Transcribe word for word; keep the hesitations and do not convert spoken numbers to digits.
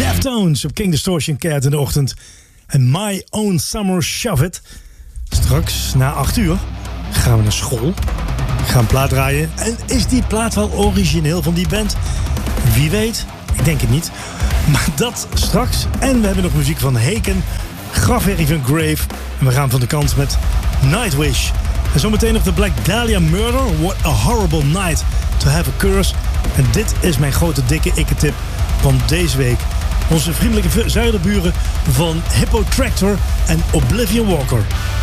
Deftones op King Distortion keert in de ochtend. En My Own Summer Shove It. Straks na acht uur gaan we naar school. Gaan plaat draaien. En is die plaat wel origineel van die band? Wie weet. Ik denk het niet. Maar dat straks. En we hebben nog muziek van Haken. Grafwerk van Grave. En we gaan van de kant met Nightwish. En zometeen nog de Black Dahlia Murder. What a horrible night to have a curse. En dit is mijn grote dikke ikke-tip van deze week. Onze vriendelijke zuiderburen van Hippo Tractor en Oblivion Walker.